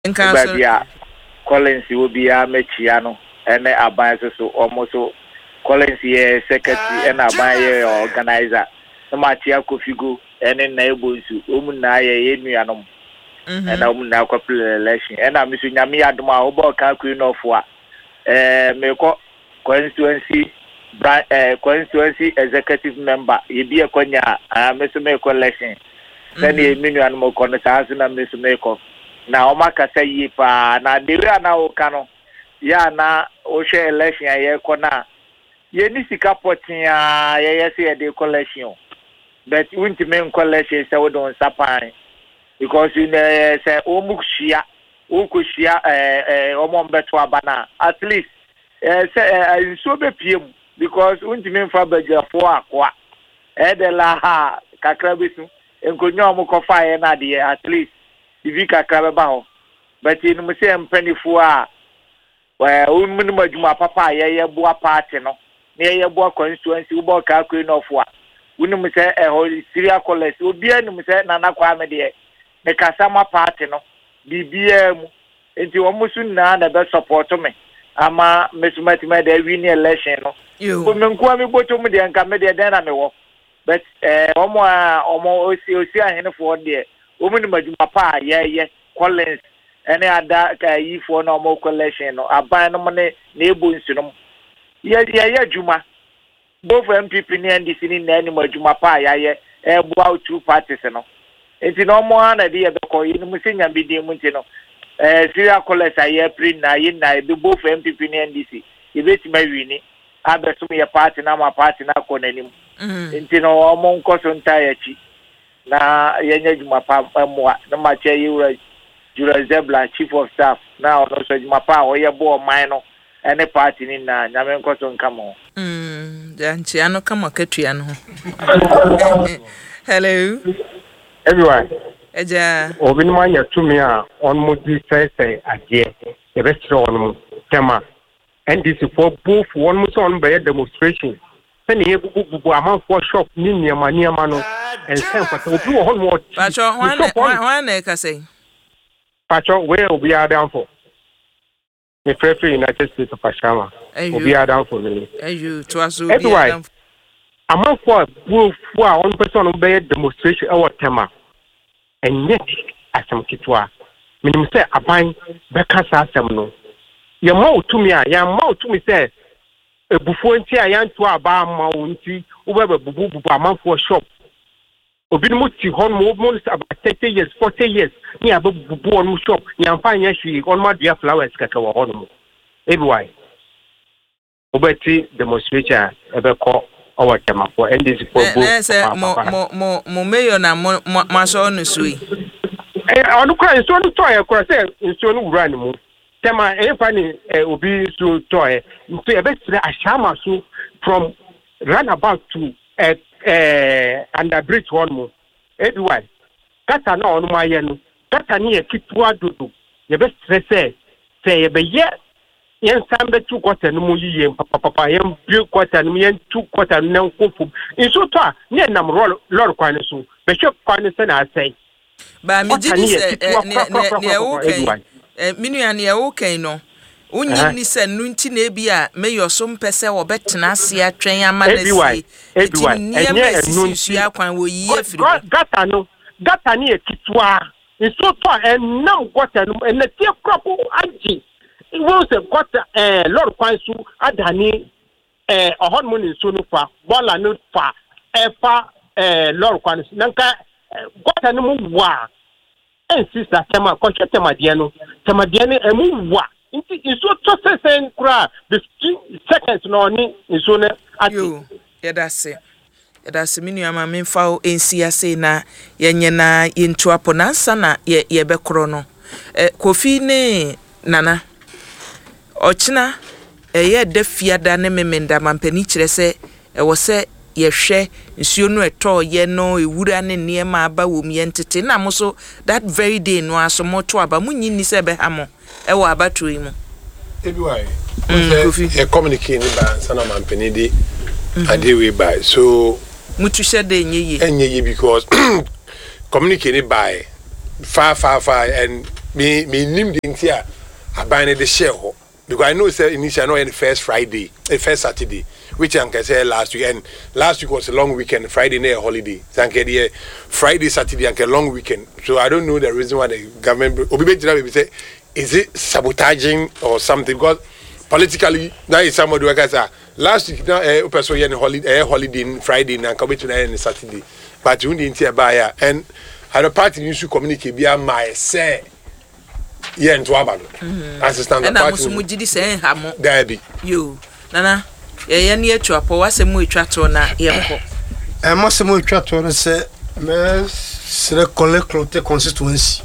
baby Collins will be a mechiano and a bias so almost Collins here secretary and a buyer organizer. No matter Kofigo and in neighbors Umunaya Yemianum and Umuna couple election and I'm missing Yami Adma Obo Kakuin of what Meko constituency executive member Yibia Konya Mr. Election. Then the million more connoisseurs and Mr. Meko. Now, Maka say ye pa na dewe na okano ya na oshe election ya kona ye ni sika potin ya ye say de collection but won't men collection say we don sapan because in say omukhia okushia omo mbeto abana at least say so be piem because won't men fa baja fo akwa de la ha kakra bisu enkonyo omukofa ye na de at least Ivika Krabaho, but in Museum Pennyfua, where Unmunimajuma Papa, ya boa party, no, near your boa constituency, boa calculation of what. Unum say a holy Syria college, would be an Nana Quamedy, the Casama party, no, BBM, into almost none the best support to me. Ama Miss Matima, the winning election, no. You women Kwame Botomidi and Camedia Dynamo, but almost Osia and for there. Women Majumapa, yeah, Collins, any other guy for normal collection or a buy no money, neighbors, you know. Yeah, Juma. Both MPP and the city name Majumapa, yeah, about 2 parties, you know. It's no more idea the coin, Musin and be the Muntino. Syria College, I hear print, I do both MPP and DC. If it's my winning, I bet to me a party, now my party, now con anymore. It's no among cotton tire. Na yenye Jumapa mwa na mache Jura Zebla chief of staff now also Jumapa oye bo mine any party ni na nyame nkoso nkamo janchi ano kama ketua no hello everyone eja obinu manya tumi a on modi say ade the rest on tema and this for both one mo on by demonstration send here bubu amount for shop ni niama no and send for obi wo ho Pacho one na ka say Pacho where we are down for the free United States of Ashama we are down for me you to aso everyone amount for one person by demonstration our tema and yet asam kitwa minim say aban beka sa asam no ye ma otumi a ya ma otumi say ebufu nti a yanto aba ma wonti wo bubu amanfo shop obi no ti hon mo about 30 years 40 years ni abubu on shop ni amfanya hwi on ma dia flowers kaka wo hon mo everywhere obeti demonstration ebeko our tema for NDC for both mo mayor na ma so no sui onu kwa so no toy kwa say so no wura ni mo tema efani obi so toy so ebestre ashama so from runabout to under bridge one more everywhere kata na onu maye no kata ni ekitwa dodo ebestre say ebeye yen sambe 2 quarter no mu yiye papa yen bi quarter no yen 2 quarter no nkofu inso to a ne nam lor kwan so be hwe kwan se na asai ba mi gidi se ne okay minua ne okay no unyi ni se nu nti na bia meyo so mpese wo betena ase atwen amanasi enye enu akwan wo yiye firi gata ni ekitwa inso to a nam quarter no na tie crop anji wo se quarter lord kwan su adani ohon mo ni so no fa bola no fa efa lord kwan nanka quarter no mu wa sister tema konche tema die no emu wa nti iso to sesen kura 15 seconds no ni iso ne ati yedase minu ama memfa o ensia se na yenye na yentu apo na nsa na ye bekoro no Kofi ne nana ochina ye defiada ne memenda mampani kire se wo se yehwe nsuo no eto ye no ewura ne niema aba wo mientete na mo so that very day no aso mo to aba munyi ni se be ha mo wo abato yi mo everywhere e communicate ni ba sana mampani di ade we by so mutu shede enye because communicate by far and me nim the intia abane the share ho because I know say initially no the first Saturday which I can say last week, and last week was a long weekend, Friday night holiday. Friday, Saturday, and a long weekend. So I don't know the reason why the government say, is it sabotaging or something? Because politically, now is somebody who say last week now holiday Friday and come to Saturday. But you didn't hear buyer and had a party you should communicate via my say. Yeah, and to Abano. Assistant and I was mujidi saying hamo. There you Nana. Ye ni etwa po wase mu etwa to na ye ko mase mu etwa to no se me sere collect constituency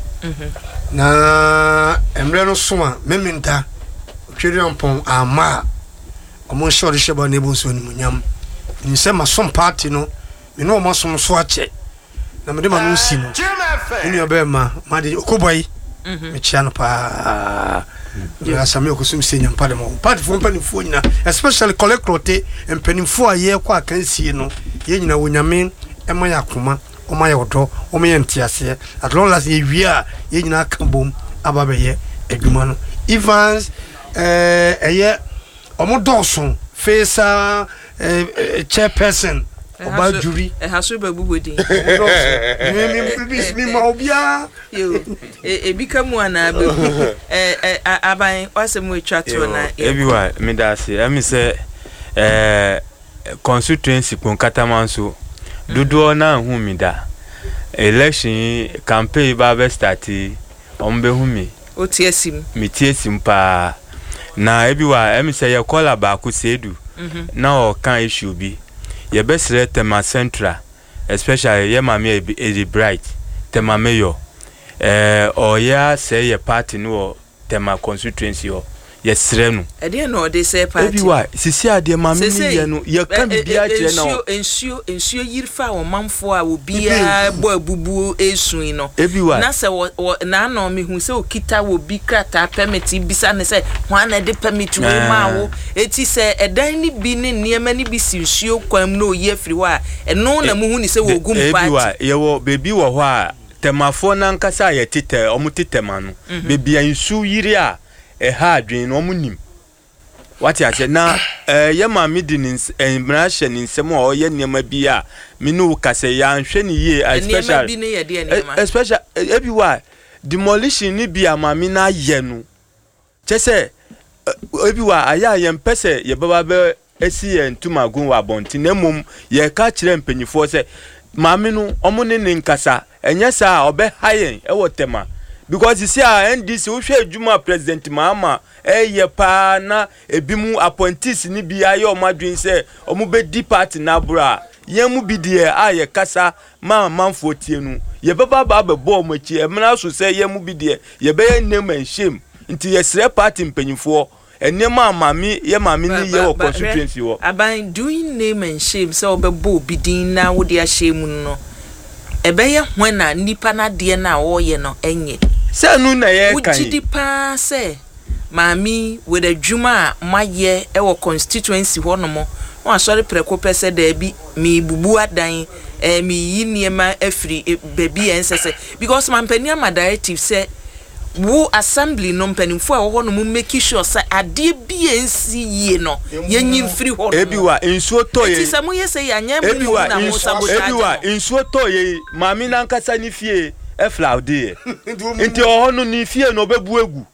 na emre no so a meminta twere ampon ama omo shori sheba ne bo so ni munyam ni se masom party no me no mo so so ache na me de ma no si no ni obema ma de okoboy me chia no pa Asami okusum senya mpade mo party for mpanifo nyina especially collect mpanifo aye kwa kansie no ye nyina wonyame ema yakoma oma ya odo oma ye ntiase at long last ye wia ye nyina kambom ababeye adwuma no Evans eye omodoso face chairperson oba jury haso babubodi mi ma obia yo ebikamu ana be aban wasem etwa to na ebiwa me da se emi se constituency kon katamanso dodo na hu mi da election campaign ba be start ombe hu mi otiesim mi tiesim pa na ebiwa emi se ye call ba ku sedu na o kan issue bi ye besre tema central especially ye mama e bright tema mayor oya say ye party no tema constituency o ye srenu e dey no dey say party ebiwa sisi ade mama ni ye no ye kan bia kire na ensio yirfa o manfo a obia bo abubu esun no ebiwa na se na no me hu se okita wo bi krata permit bisa ne se hwan na de permit we ma wo eti se edan ni bi ne niema ni bi sinsuo kwam no ye free wa eno na mu hu ni se wo gum party ebiwa ye wo bebi wo ho a temafo na nkasa ye tete omutitema no bebi ansu yiri a ha adwen no munim wati ase na ye ma midi ni emrahye ni nsem o ye niema bi a me no kase ya nhwe ni ye especially bi ne ye de niema especially ebiwa demolition ni bi amami na ye no chese ebiwa aya ye mpese ye baba be esi ye ntumagun wa bonti na mum ye ka kire mpanyifo se mami no omune ni nkasa enye sa obe hayen ewotema because you see NDC wo hwe adwuma president Mahama ye pa na ebimu appointees ni bi aye omadwen se omu be di party na bra ye mu bi de aye kasa manfo tie nu ye baba ba bo machi emna so se ye mu bi de ye be name and shame nti ye sre party mpanyifo enema mami ye mami ni ye wo constituency wo aban doing name and shame so obebo bidin na wo de ashame no ebeye hwana nipa na de na wo ye no enye se nu na ye kan ujidi pa se mami with adwuma maye e wo constituency ho no mo won asori preko pese da bi mi bubu adan mi yiniema afri baby ensese because mampani ama directive say wo assembly no mpanimfo a wo no mo make sure say ade bi ensi yie no yenyim free ho ebiwa ensuo to ye ti say mo ye say anya mu na mo sabotage ebiwa ensuo to ye mami na nkasa ni fie e flaude nti o no ni fie no bebu egu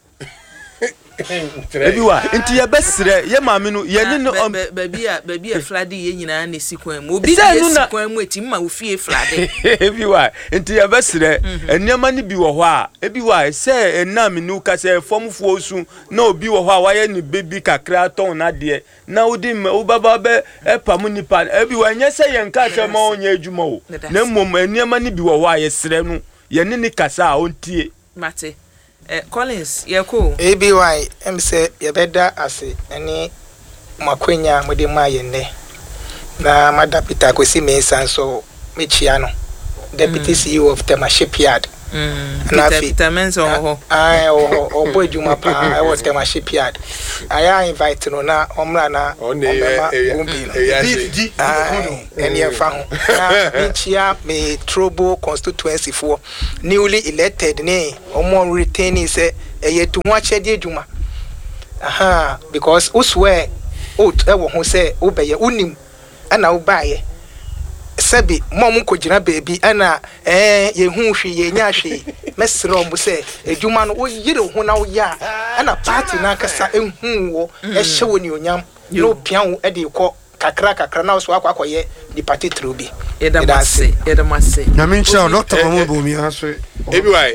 ebiwa nti ye besre ye mami no ye ni no baby a flade ye nyina na sikwan mu obi ye sikwan mu eti ma wo fie flade ebiwa nti ye besre enema ni bi wo ho a ebiwa se enam ni uka se fomfo osu na obi wo ho a waye ni baby kakra ton na de na odi wo baba be epam nipa ebiwa nye se ye nka se ma onye adwuma o na mom enema ni bi wo ho a ye sre no ye ni kasa ontie mate Collins yeko ABY say ye beda ase ani makwenya mode ma ye ne na Peter Kwesi Mensah so mechia no deputy CEO of Tema Shipyard na vitamins oh boy juma pa I was them a shipyard I invite no na omra na and your found me trouble constituency for newly elected ne omo retaining say to watch the juma because uswe who say obey unim and now buy Sebi, mom ko jina baby ana ye hu hwe ye nya hwe mesro mo se edwuma no wo yire hu na wo ya ana party na kasa ehu wo ehye woni onyam no pia wo e de ko kakra na so akwakoye di party trobi edamase na mencha doctor mo bo mi aso ebi why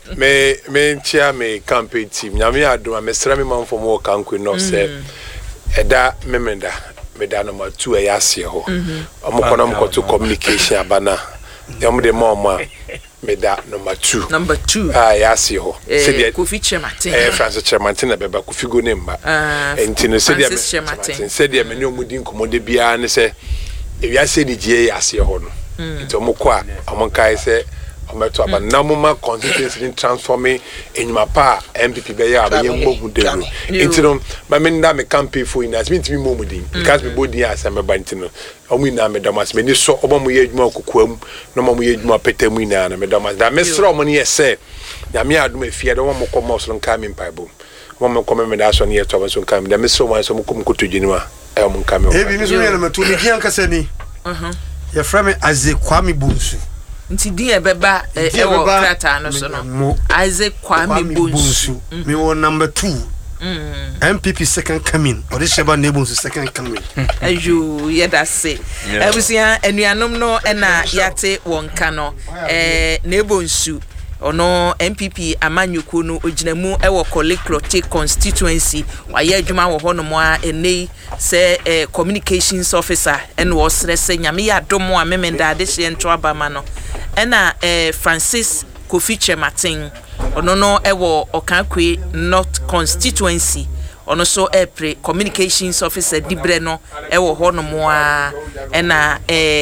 me nchia me campaign team nyame adoma mesra me man for mo kanku no se eda memenda meda number 2 ayase ho amokono mkoto communication abana yamde mama meda number 2 ayase ho se Kofi Chematin Francis Chematin na beba kufigo ne mba entino se dia se dia menyo mudi nkomode bia ne se ewiase ni gie yase ho no nto mokwa amonkai se ometo aba namuma constituency in transforming enyuma pa MPP be ya be yembo dero intino ma me nda me campaign for in as me ntimi momudin because me bodi asem ba intino omu na me damas me ni so obomu ye adwuma kokoam no mamu ye adwuma petamu ina na me damas da me sro mo ne yese ya me adum afia de wo mo komo so nka me mpaibo wo mo komo me da so ne yeto so nka me da me sro mo so mo komo kotodwinwa e mo nka me ebi mi so ne me to ni gian kasa ni ya frame Azekwami Bonsu nti din ebeba ewo krata no so no Isaac Kwame Bonsu me won number 2 MPP second coming or this sheba Nebonsu second coming ayu yeda se ebusia anuanom no na yate wonka no Nebonsu ono MPP amanyuku no oginamu ewo Koleklote constituency waye adwuma wo hono mo a enei se communications officer en wo srese nyame ya domo a memenda de hye nto abama no ena Francis Kofi Chematin ono no ewo Okankwe North constituency ono so pre communications officer dibre no ewo hono mo a ena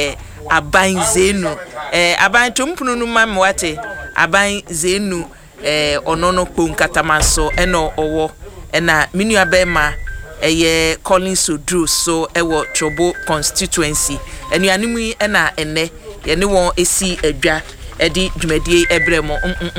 Aban Zenu aban tumpunu no mamwate Aban Zenu ono no kponkatamanso eno owo ena minu abema eye Collins Odru so ewo Chobo constituency enuanimu ena ene ye ne won esi adwa edi dwumadie ebremo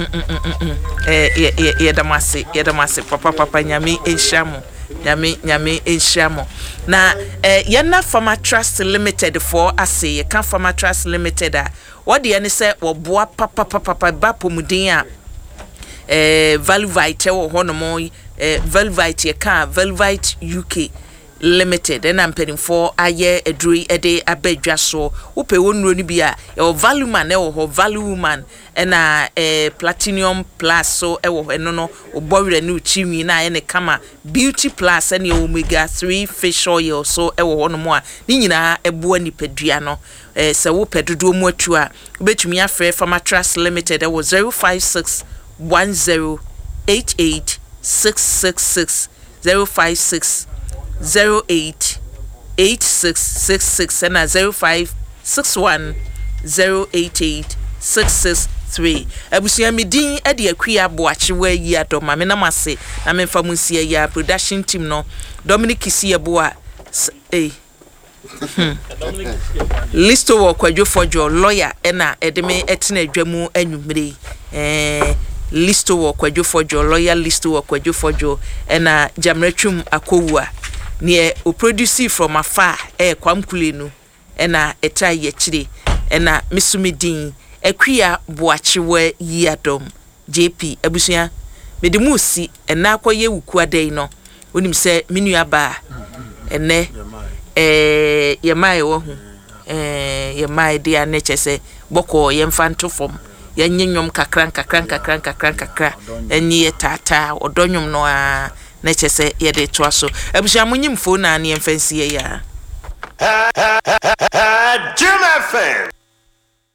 yedamase papa nyame enhyiamo nyame enhyiamo na yana Farmer Trust Limited for ase ye kan Farmer Trust Limited a wode ye ne se wo boa papa ba pomudin a Valvite wo honomo Valvite ye kan Valvite UK Limited and I'm for aye edrui ede abedwa so upe wonro ni bia e value man e wo value man na platinum plus so e wo eno no obowre ni uchimi na ye ne kama beauty plus and omega 3 fish oil so e wo no mo a ni nyina ebo nipadua no se wo pedodo mu atu a obetumi afre Farmer Trust Limited e wo 056 1088 666 056 088666 and 0561088663 abusia medin e de akua boache wa yi adoma me na mase na me fa munsia ya production team no Dominic Kisieboa listo wo kwadwofojo lawyer na edeme etena adwamu anwumre listo wo kwadwofojo lawyer listo wo kwadwofojo na Jamretwum Akowua ne o produce from afar kwamkule nu na eta ye kire na mesumidin akua boachewa yiadom JP abusia medimusi na akoye wukuadai no onim se menu aba ene yemai wo hu yemai dia na chese boko yemfa ntofom yanynyom kakran enye tata odonyom no a na chese yede toaso abusia munyim phone na ne yemfansie ya Jim FM